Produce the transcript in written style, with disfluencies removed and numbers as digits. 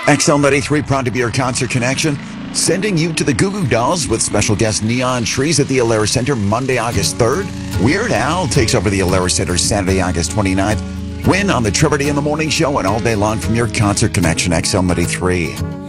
XL93 proud to be your concert connection, sending you to the Goo Goo Dolls with special guest Neon Trees at the Alara Center Monday, August 3rd. Weird Al takes over the Alara Center Saturday, August 29th. Win on the Trevor Day in the Morning Show and all day long from your concert connection XL93.